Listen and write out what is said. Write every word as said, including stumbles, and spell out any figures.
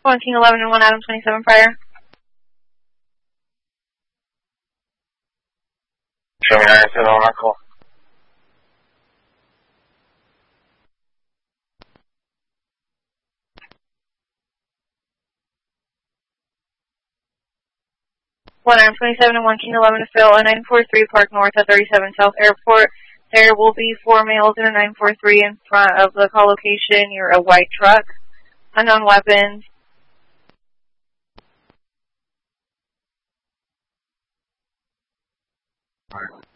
one King eleven and one Adam twenty-seven prior. Show me nine seven on our call. one Adam twenty-seven and one King eleven to fill a nine four three Park North at thirty-seven South Airport. There will be four males in a nine four three in front of the call location. You're a white truck. Unknown weapons. Alright.